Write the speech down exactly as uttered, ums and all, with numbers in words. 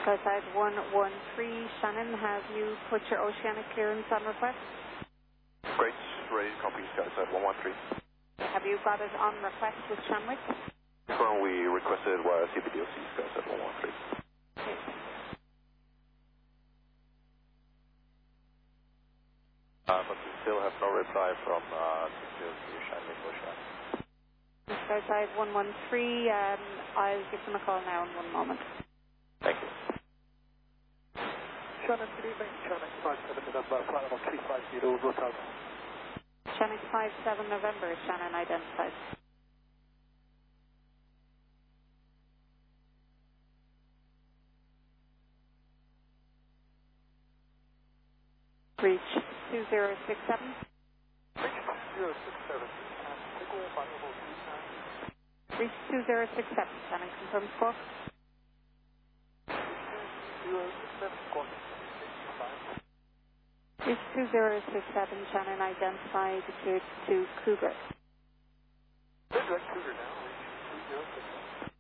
Side one one three, Shannon, have you put your oceanic clearance on request? Great, ready to copy Side one one three. Have you got it on request with Shanwick? Confirm we requested via C B D O C Side one one three. Okay. Uh, but we still have no reply from uh, C B D O C Shanwick Ocean. Side one one three, um, I'll give them a call now in one moment. Thank you. Shannon, good evening. Shannon five seven November, flight level three five zero, Rotas. Shannon five seven November, Shannon identified. Reach two zero six seven. Reach two zero six seven, and take all flight level three nine. Reach two zero six seven, Shannon confirm squawk. two zero six seven, squawk. Reach two zero six seven, Shannon identified to, to Cougar. Good, Cougar now, reach two zero six seven.